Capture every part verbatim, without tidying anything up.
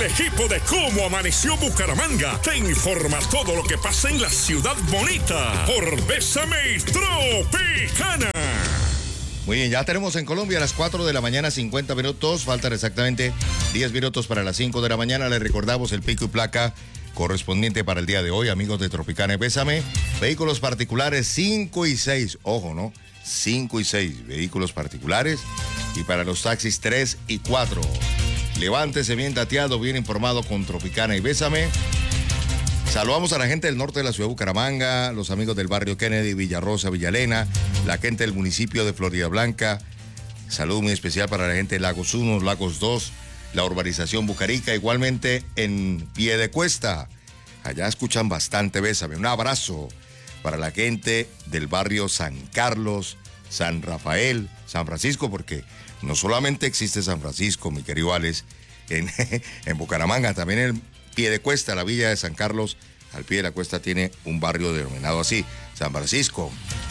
equipo de Cómo Amaneció Bucaramanga te informa todo lo que pasa en la ciudad bonita por Bésame Tropicana. Muy bien, ya tenemos en Colombia a las cuatro de la mañana, cincuenta minutos. Faltan exactamente diez minutos para las cinco de la mañana. Les recordamos el pico y placa correspondiente para el día de hoy, amigos de Tropicana y Bésame. Vehículos particulares cinco y seis. Ojo, ¿no? cinco y seis vehículos particulares. Y para los taxis tres y cuatro. Levántese bien dateado, bien informado con Tropicana y Bésame. Saludamos a la gente del norte de la ciudad de Bucaramanga, los amigos del barrio Kennedy, Villarrosa, Villalena, la gente del municipio de Florida Blanca. Saludo muy especial para la gente de Lagos uno, Lagos dos, la urbanización Bucarica, igualmente en Piedecuesta. Allá escuchan bastante Bésame. Un abrazo para la gente del barrio San Carlos, San Rafael, San Francisco, porque no solamente existe San Francisco, mi querido Alex, en, en Bucaramanga, también en Piedecuesta, la villa de San Carlos, al pie de la cuesta tiene un barrio denominado así, San Francisco.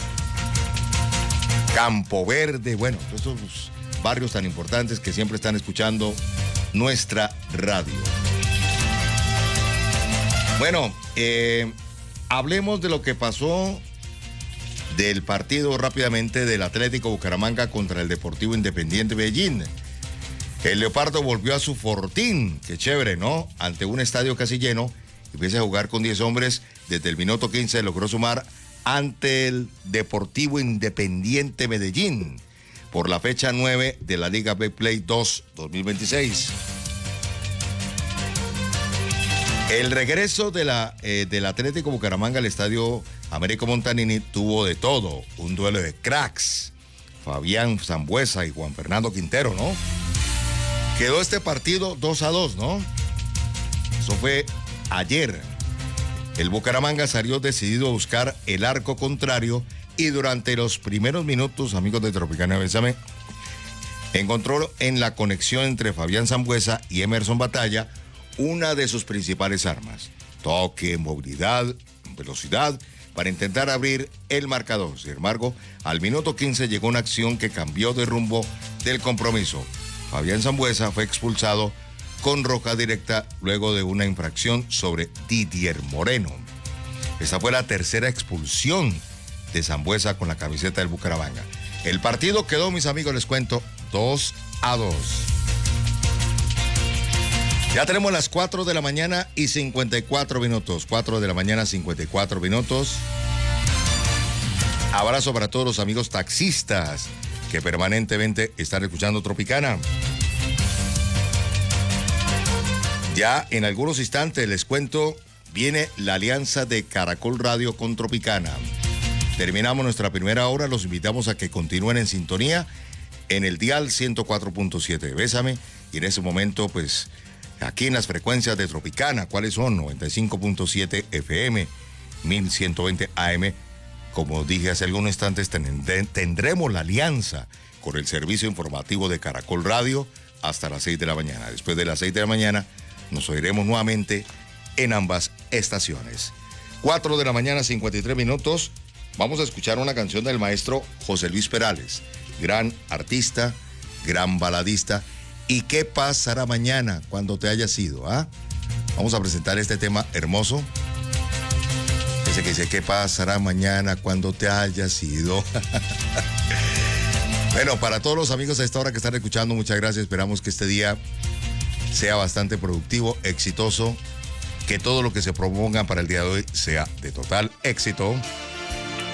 Campo Verde, bueno, estos barrios tan importantes que siempre están escuchando nuestra radio. Bueno, eh, hablemos de lo que pasó del partido rápidamente del Atlético Bucaramanga contra el Deportivo Independiente Medellín. El Leopardo volvió a su fortín, qué chévere, ¿no? Ante un estadio casi lleno, empieza a jugar con diez hombres, desde el minuto quince logró sumar ante el Deportivo Independiente Medellín por la fecha nueve de la Liga Betplay dos dos mil veintiséis. El regreso de la, eh, del Atlético Bucaramanga al estadio Américo Montanini tuvo de todo, un duelo de cracks, Fabián Sambueza y Juan Fernando Quintero, ¿no? Quedó este partido dos a dos, ¿no? Eso fue ayer. El Bucaramanga salió decidido a buscar el arco contrario y durante los primeros minutos, amigos de Tropicana Bésame, encontró en la conexión entre Fabián Sambueza y Emerson Batalla una de sus principales armas. Toque, movilidad, velocidad, para intentar abrir el marcador. Sin embargo, al minuto quince llegó una acción que cambió de rumbo del compromiso. Fabián Sambueza fue expulsado con roja directa luego de una infracción sobre Didier Moreno. Esta fue la tercera expulsión de Sambueza con la camiseta del Bucaramanga. El partido quedó, mis amigos, les cuento, dos a dos. Ya tenemos las cuatro de la mañana y cincuenta y cuatro minutos. cuatro de la mañana, cincuenta y cuatro minutos. Abrazo para todos los amigos taxistas que permanentemente están escuchando Tropicana. Ya en algunos instantes les cuento, viene la alianza de Caracol Radio con Tropicana. Terminamos nuestra primera hora, los invitamos a que continúen en sintonía en el dial ciento cuatro punto siete de Bésame y en ese momento pues aquí en las frecuencias de Tropicana, ¿cuáles son? noventa y cinco punto siete F M, mil ciento veinte A M. Como dije hace algunos instantes, tendremos la alianza con el servicio informativo de Caracol Radio hasta las seis de la mañana. Después de las seis de la mañana nos oiremos nuevamente en ambas estaciones. cuatro de la mañana, cincuenta y tres minutos. Vamos a escuchar una canción del maestro José Luis Perales, gran artista, gran baladista. ¿Y qué pasará mañana cuando te hayas ido? ¿Ah? Vamos a presentar este tema hermoso. Ese que dice, ¿qué pasará mañana cuando te hayas ido? Bueno, para todos los amigos a esta hora que están escuchando, muchas gracias. Esperamos que este día sea bastante productivo, exitoso, que todo lo que se proponga para el día de hoy sea de total éxito.